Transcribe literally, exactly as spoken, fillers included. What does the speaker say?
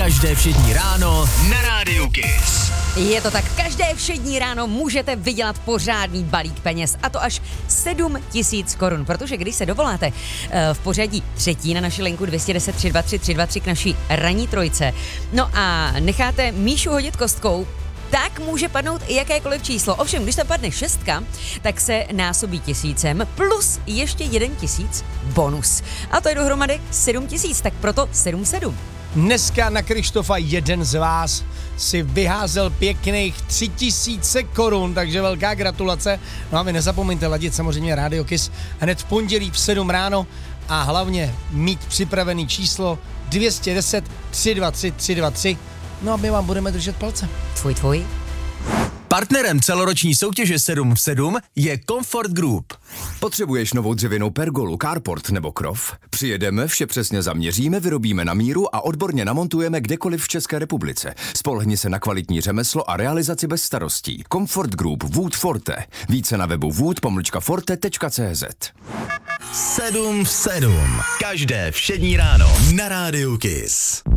Každé všední ráno na Rádiu Kiss. Je to tak, každé všední ráno můžete vydělat pořádný balík peněz, a to až sedm tisíc korun, protože když se dovoláte v pořadí třetí na naši linku dvě jedna deset tři dva tři tři dva tři k naší ranní trojce, no a necháte Míšu hodit kostkou, tak může padnout i jakékoliv číslo. Ovšem, když tam padne šestka, tak se násobí tisícem plus ještě jeden tisíc bonus. A to je dohromady sedm tisíc, tak proto sedm sedm. Dneska na Krištofa jeden z vás si vyházel pěkných tři tisíce korun, takže velká gratulace. No a vy nezapomeňte ladit samozřejmě Rádio Kiss hned v pondělí v sedm ráno a hlavně mít připravený číslo dvě jedna deset tři dva tři tři dva tři. No a my vám budeme držet palce. Tvoj, tvoj. Partnerem celoroční soutěže sedm v sedm je Comfort Group. Potřebuješ novou dřevěnou pergolu, carport nebo krov? Přijedeme, vše přesně zaměříme, vyrobíme na míru a odborně namontujeme kdekoliv v České republice. Spolehni se na kvalitní řemeslo a realizaci bez starostí. Comfort Group Wood Forte. Více na webu wood pomlčka forte tečka cé zet. sedm v sedm. Každé všední ráno na Rádiu Kiss.